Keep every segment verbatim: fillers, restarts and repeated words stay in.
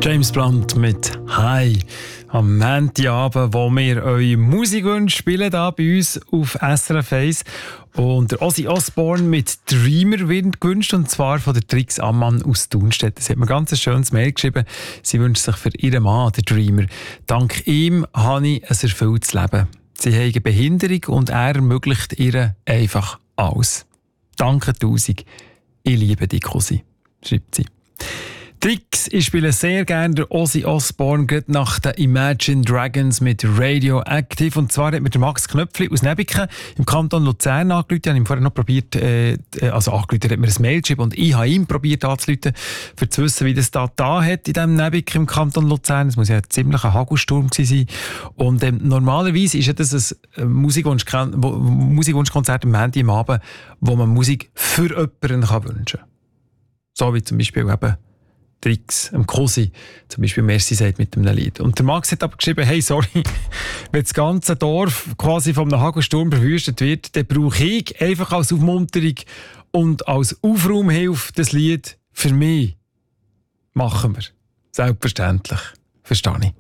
James Blunt mit «Hi» am Montagabend, wo wir eure Musikwünsche spielen, hier bei uns auf S R F eins. Und der Ozzy Osbourne mit «Dreamer» wird gewünscht, und zwar von der Trix Ammann aus Thunstedt. Sie hat mir ganz ein schönes Mail geschrieben. Sie wünscht sich für ihren Mann, den Dreamer. Dank ihm habe ich ein erfülltes Leben. Sie haben eine Behinderung und er ermöglicht ihr einfach alles. Danke tausend. Ich liebe dich, Cosi, schreibt sie. Tricks, ich spiele sehr gerne der Ozzy Osbourne gerade nach den Imagine Dragons mit Radioactive. Und zwar hat mir der Max Knöpfli aus Nebiken im Kanton Luzern angerufen. Ich habe ihm vorher noch probiert, äh, also angerufen, er hat mir ein Mail geschrieben und ich habe ihm probiert anzurufen, um zu wissen, wie das da da hat in diesem Nebiken im Kanton Luzern. Das muss ja ein ziemlicher Hagelsturm gewesen sein. Und ähm, normalerweise ist ja das ein Musikwunschkonzert Musikwunschkonzert am Montag am Abend, wo man Musik für jemanden kann wünschen kann. So wie zum Beispiel eben Tricks, am Cosi, zum Beispiel Merci sagt mit einem Lied. Und der Max hat aber geschrieben, hey, sorry, wenn das ganze Dorf quasi von einem Hagelsturm verwüstet wird, dann brauche ich einfach als Aufmunterung und als Aufraumhilfe das Lied für mich. Machen wir. Selbstverständlich. Verstehe ich.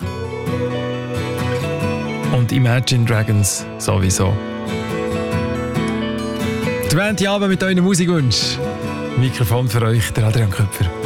Und Imagine Dragons sowieso. Der Montagabend mit euren Musikwünschen. Mikrofon für euch, der Adrian Köpfer.